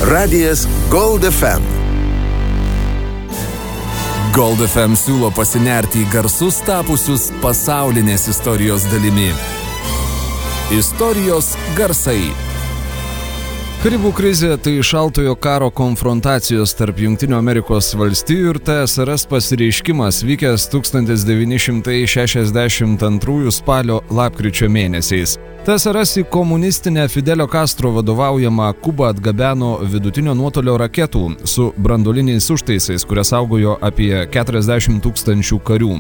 Radijas Gold FM. Gold FM siūlo pasinerti į garsus tapusius pasaulinės istorijos dalimi. Istorijos garsai. Karibų krizė tai šaltojo karo konfrontacijos tarp Jungtinių Amerikos valstijų ir TSRS pasireiškimas vykęs 1962 spalio-lapkričio mėnesiais. TSRS į komunistinę Fidelio Castro vadovaujamą Kubą atgabeno vidutinio nuotolio raketų su branduoliniais užtaisais, kurias saugojo apie 40 000 karių.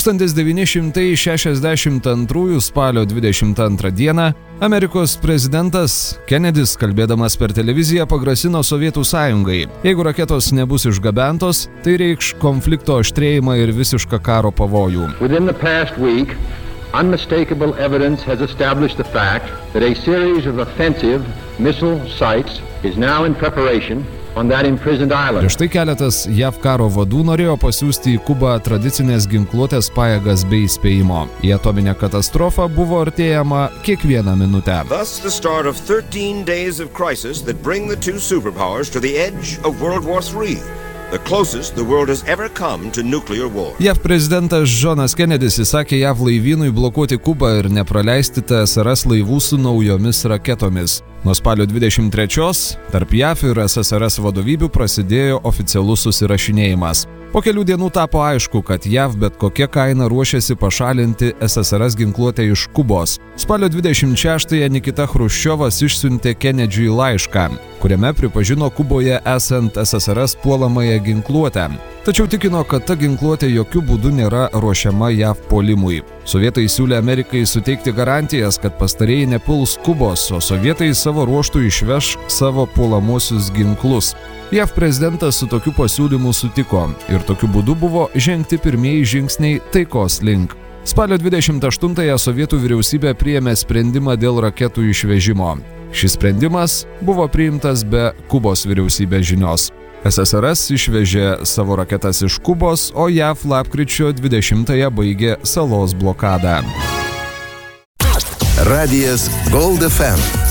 1962 spalio 22 dieną Amerikos prezidentas Kennedys, kalbėdamas per televiziją, pagrasino Sovietų sąjungai. Jeigu raketos nebus išgabentos, tai reikš konflikto aštrėjimą ir visišką karo pavojų. Within the past week, unmistakable evidence has established the fact that a series of offensive missile sites is now in preparation on that imprisoned island. Prieš tai keletas JAV karo vadų norėjo pasiųsti į Kubą tradicinės ginkluotės pajėgas be įspėjimo. Į atominę katastrofą buvo artėjama kiekvieną minutę. Thus the start of 13 days of crisis that bring the two superpowers to the edge of World War III. The closest the world has ever come to nuclear war. JAV prezidentas Johnas Kennedys įsakė JAV laivynui blokuoti Kubą ir nepraleisti TSRS laivų su naujomis raketomis. Nuo spalio 23 tarp JAV ir SSRS vadovybių prasidėjo oficialus susirašinėjimas. Po kelių dienų tapo aišku, kad JAV bet kokia kaina ruošiasi pašalinti SSRS ginkluotę iš Kubos. Spalio 26-ąją Nikita Chruščiovas išsiuntė Kennedžiui laišką, kuriame pripažino Kuboje esant SSRS puolamąją ginkluotę. Tačiau tikino, kad ta ginkluotė jokių būdų nėra ruošiama JAV puolimui. Sovietai siūlė Amerikai suteikti garantijas, kad pastarieji nepuls Kubos, o sovietai savo ruoštų išveš savo puolamosius ginklus. JAV prezidentas su tokiu pasiūlymu sutiko ir tokiu būdu buvo žengti pirmieji žingsniai taikos link. Spalio 28-ąją Sovietų vyriausybė priėmė sprendimą dėl raketų išvežimo. Šis sprendimas buvo priimtas be Kubos vyriausybės žinios. SSRS išvežė savo raketas iš Kubos, o JAV lapkričio 20-ąją baigė salos blokadą. Radijas Gold FM.